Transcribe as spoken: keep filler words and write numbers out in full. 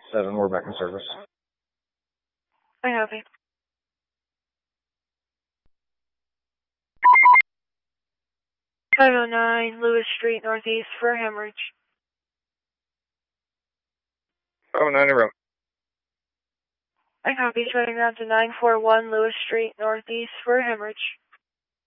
seven, we're back in service. I copy. five oh nine Lewis Street Northeast for a hemorrhage. Oh, nine in room. I copy. Turning around to nine four one Lewis Street Northeast for a hemorrhage.